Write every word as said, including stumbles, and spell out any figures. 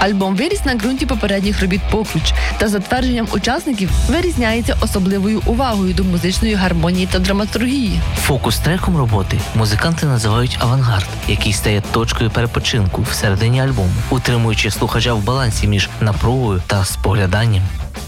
Альбом виріс на ґрунті попередніх робіт Покруч та, за твердженням учасників, вирізняється особливою увагою до музичної гармонії та драматургії. Фокус-треком роботи музиканти називають авангард, який стає точкою перепочинку всередині альбому, утримуючи слухача в балансі між напругою та спогляданням.